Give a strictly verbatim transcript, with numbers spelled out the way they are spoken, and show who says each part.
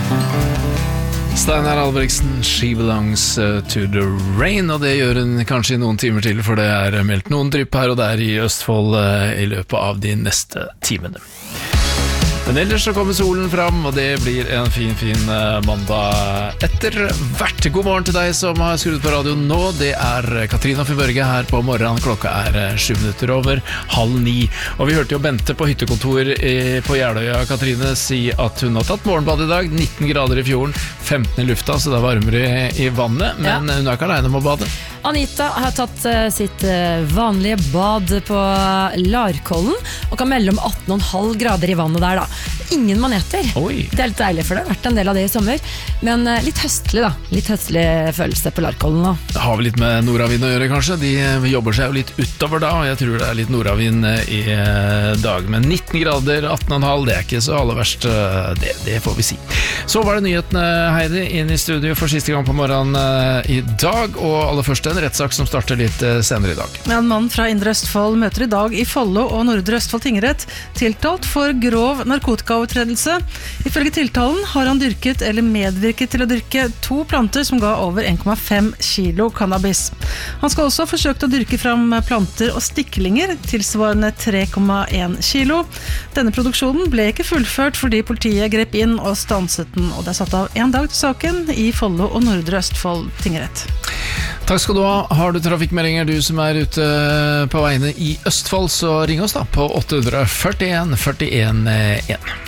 Speaker 1: Steinar Albrigtsen, She Belongs to the Rain, og det gjør hun kanskje i noen timer til, for det er meldt noen drypp her og der i Østfold i løpet av de neste timene. Men ellers så kommer solen fram, og det blir en fin, fin mandag etter hvert. God morgen til deg som har skrudd på radioen nå. Det er Katrine og Børge her på morgenen. Klokka er sju minutter over halv ni. Og vi hørte jo Bente på hyttekontor på Jeløya, Katrine, si at hun har tatt morgenbad i dag. nitten grader i fjorden, femten i lufta, så det varmer i, i vannet. Men ja. Hun er ikke alene med å bade.
Speaker 2: Anita har tatt uh, sitt uh, vanlige bad på Larkollen og kan melde om atten komma fem grader i vannet der da. Ingen maneter. Oi. Det er litt deilig, for det har vært en del av det i sommer. Men uh, litt høstlig da. Litt høstlig følelse på Larkollen da.
Speaker 1: Det har vi litt med nordavind å gjøre kanskje. De jobber seg jo litt utover da, og jeg tror det er litt nordavind i uh, dag. Men nitten grader, atten komma fem, det er ikke så aller verst. Uh, det, det får vi si. Så var det nyhetene, Heidi, inn i studio for siste gang på morgenen uh, i dag, og aller først en rettssak som starter litt senere i dag.
Speaker 3: En mann fra Indre Østfold møter i dag i Follo og Nordre Østfold tingrett tiltalt for grov narkotikaovertredelse. Ifølge tiltalen har han dyrket eller medvirket til å dyrke to planter som ga over en komma fem kilo cannabis. Han skal også ha forsøkt å dyrke fram planter og stiklinger tilsvarende tre komma en kilo. Denne produksjonen ble ikke fullført fordi politiet grep inn og stanset den, og det er satt av en dag til saken i Follo og Nordre Østfold tingrett.
Speaker 1: Takk skal du ha. Har du trafikkmeldinger, du som er ute på veiene i Østfold, så ring oss da på åtte fire en, fire en en.